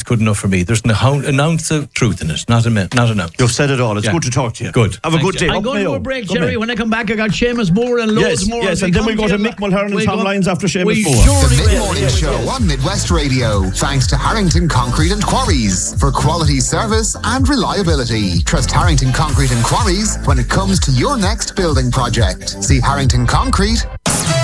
good enough for me. There's an ounce of truth in it, not an ounce. You've said it all. It's good to talk to you. Good. Have a good day. I'm going to a break, Jerry. When I come back, I got Seamus Moore and loads more. Yes, and then we'll go to Mick Mulhern and Tom Lyons after Seamus Moore. The Mid-Morning Show on Midwest Radio. Thanks to Harrington Concrete and Quarries for quality service and reliability. Trust Harrington Concrete and Quarries when it comes to your next building project. See harringtonconcrete.ie.